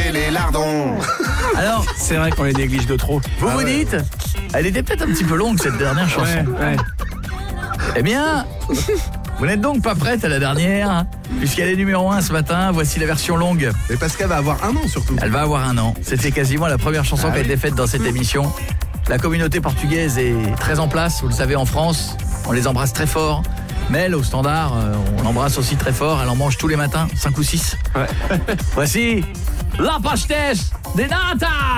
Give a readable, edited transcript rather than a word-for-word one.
manger les lardons. Alors, C'est vrai qu'on les néglige de trop. vous dites, elle était peut-être un petit peu longue cette dernière chanson. Ouais. Eh bien, vous n'êtes donc pas prête à la dernière, hein, puisqu'elle est numéro 1 ce matin. Voici la version longue. Mais parce qu'elle va avoir 1 an surtout. Elle va avoir 1 an. C'était quasiment la première chanson qui a été faite dans cette émission. La communauté portugaise est très en place, vous le savez, en France. On les embrasse très fort. Mel, au standard, on l'embrasse aussi très fort. Elle en mange tous les matins, 5 ou 6. Ouais. Voici La Pastéis de Nata.